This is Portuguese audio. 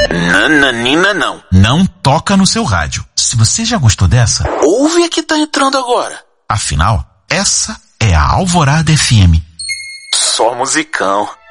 Nananina não. Não toca no seu rádio. Se você já gostou dessa, ouve a que tá entrando agora. Afinal, essa é a Alvorada FM. Só musicão.